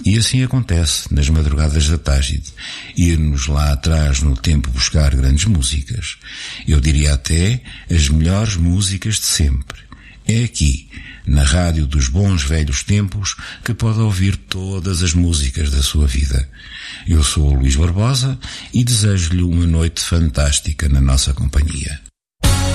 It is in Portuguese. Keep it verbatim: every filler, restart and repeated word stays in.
E assim acontece nas madrugadas da Tágide, ir-nos lá atrás no tempo buscar grandes músicas. Eu diria até as melhores músicas de sempre. É aqui, na rádio dos bons velhos tempos, que pode ouvir todas as músicas da sua vida. Eu sou o Luís Barbosa e desejo-lhe uma noite fantástica na nossa companhia.